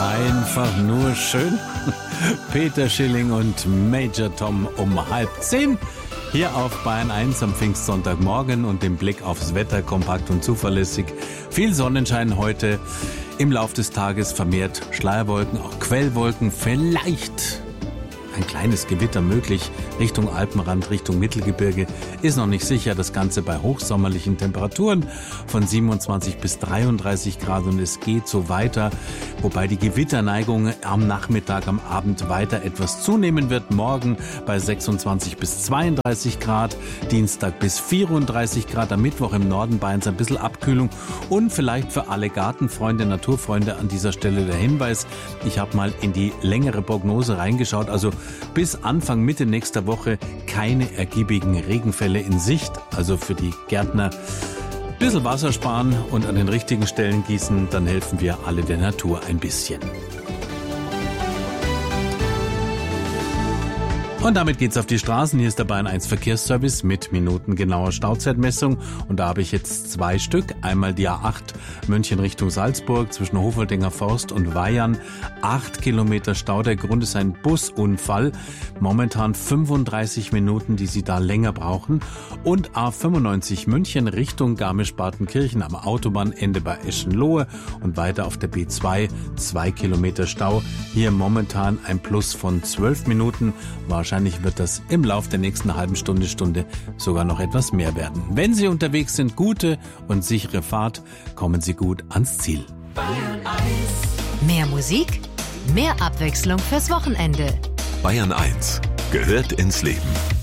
Einfach nur schön. Peter Schilling und Major Tom um 9:30 hier auf Bayern 1 am Pfingstsonntagmorgen und im Blick aufs Wetter kompakt und zuverlässig. Viel Sonnenschein heute, im Lauf des Tages vermehrt Schleierwolken, auch Quellwolken, vielleicht ein kleines Gewitter möglich Richtung Alpenrand, Richtung Mittelgebirge. Ist noch nicht sicher, das Ganze bei hochsommerlichen Temperaturen von 27 bis 33 Grad und es geht so weiter, wobei die Gewitterneigung am Nachmittag, am Abend weiter etwas zunehmen wird. Morgen bei 26 bis 32 Grad, Dienstag bis 34 Grad, am Mittwoch im Norden Bayerns ein bisschen Abkühlung und vielleicht für alle Gartenfreunde, Naturfreunde an dieser Stelle der Hinweis, ich habe mal in die längere Prognose reingeschaut, also bis Anfang Mitte nächster Woche keine ergiebigen Regenfälle in Sicht. Also für die Gärtner ein bisschen Wasser sparen und an den richtigen Stellen gießen, dann helfen wir alle der Natur ein bisschen. Und damit geht's auf die Straßen. Hier ist der Bayern 1 Verkehrsservice mit minutengenauer Stauzeitmessung. Und da habe ich jetzt 2 Stück. Einmal die A8 München Richtung Salzburg zwischen Hofeldinger Forst und Weihern. 8 Kilometer Stau. Der Grund ist ein Busunfall. Momentan 35 Minuten, die Sie da länger brauchen. Und A95 München Richtung Garmisch-Partenkirchen am Autobahnende bei Eschenlohe und weiter auf der B2 2 Kilometer Stau. Hier momentan ein Plus von 12 Minuten. Wahrscheinlich wird das im Lauf der nächsten halben Stunde sogar noch etwas mehr werden. Wenn Sie unterwegs sind, gute und sichere Fahrt, kommen Sie gut ans Ziel. Bayern 1. Mehr Musik, mehr Abwechslung fürs Wochenende. Bayern 1 gehört ins Leben.